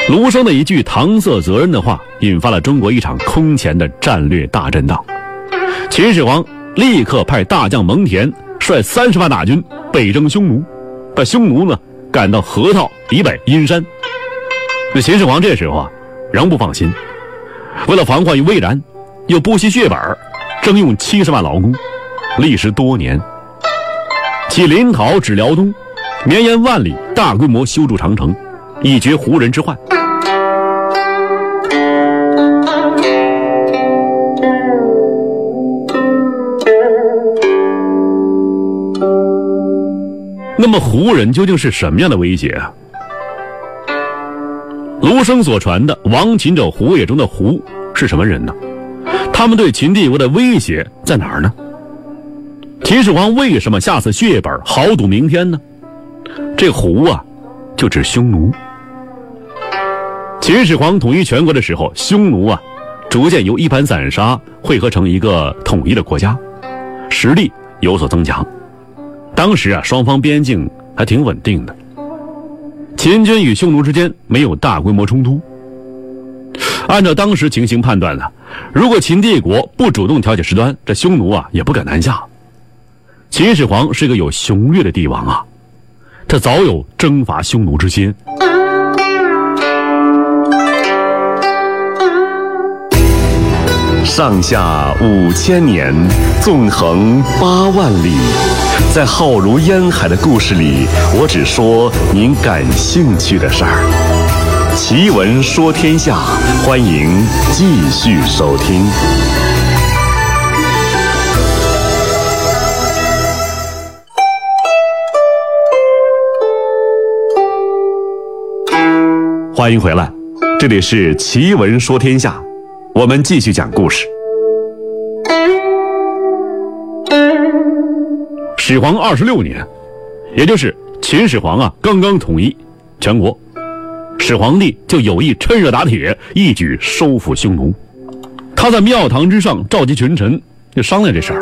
卢生的一句搪塞责任的话，引发了中国一场空前的战略大震荡。秦始皇立刻派大将蒙恬率30万大军北征匈奴，把匈奴呢赶到河套以北阴山。秦始皇这时候啊仍不放心，为了防患于未然，又不惜血本征用70万劳工，历时多年，其临洮至辽东，绵延万里，大规模修筑长城，以绝胡人之患。那么胡人究竟是什么样的威胁啊？卢生所传的亡秦者胡也中的胡是什么人呢？他们对秦帝国的威胁在哪儿呢？秦始皇为什么下此血本豪赌明天呢？这胡啊就指匈奴。秦始皇统一全国的时候，匈奴啊逐渐由一盘散沙汇合成一个统一的国家，实力有所增强。当时啊双方边境还挺稳定的，秦军与匈奴之间没有大规模冲突。按照当时情形判断呢，如果秦帝国不主动挑起事端，这匈奴啊也不敢南下。秦始皇是个有雄略的帝王啊，他早有征伐匈奴之心。 上下5000年，纵横8万里，在浩如烟海的故事里，我只说您感兴趣的事儿。奇闻说天下，欢迎继续收听。欢迎回来，这里是奇闻说天下，我们继续讲故事。 始皇26年，也就是秦始皇啊刚刚统一全国，始皇帝就有意趁热打铁，一举收复匈奴。他在庙堂之上召集群臣，就商量这事儿。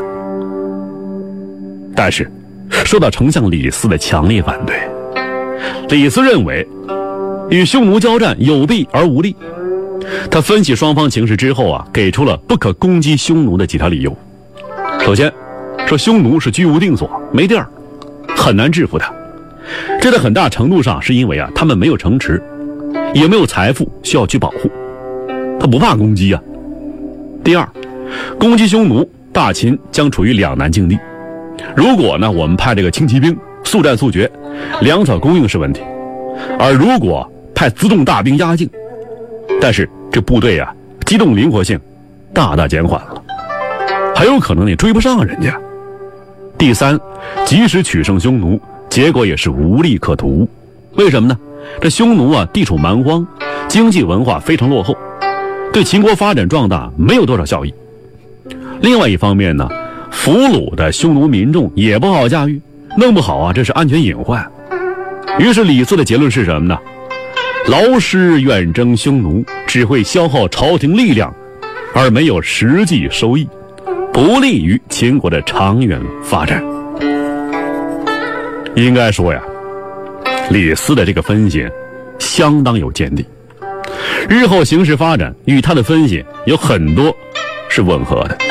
但是受到丞相李斯的强烈反对。李斯认为与匈奴交战有弊而无利。他分析双方情势之后啊，给出了不可攻击匈奴的几条理由。首先说匈奴是居无定所，没地儿，很难制服他。这在很大程度上是因为啊，他们没有城池，也没有财富需要去保护，他不怕攻击啊。第二，攻击匈奴，大秦将处于两难境地。如果呢，我们派这个轻骑兵速战速决，粮草供应是问题；而如果派辎重大兵压境，但是这部队啊，机动灵活性大大减缓了，很有可能你追不上人家。第三，即使取胜匈奴，结果也是无利可图。为什么呢？这匈奴啊，地处蛮荒，经济文化非常落后，对秦国发展壮大没有多少效益。另外一方面呢，俘虏的匈奴民众也不好驾驭，弄不好啊，这是安全隐患。于是李斯的结论是什么呢？劳师远征匈奴，只会消耗朝廷力量，而没有实际收益，不利于秦国的长远发展。应该说呀，李斯的这个分析相当有见地，日后形势发展与他的分析有很多是吻合的。